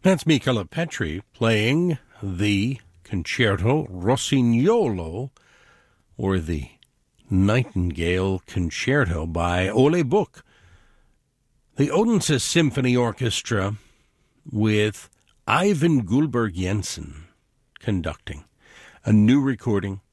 That's Michala Petri playing the Concerto Rossignolo, or the Nightingale Concerto by Ole Buch. The Odense Symphony Orchestra with Ivan Gullberg Jensen conducting. A new recording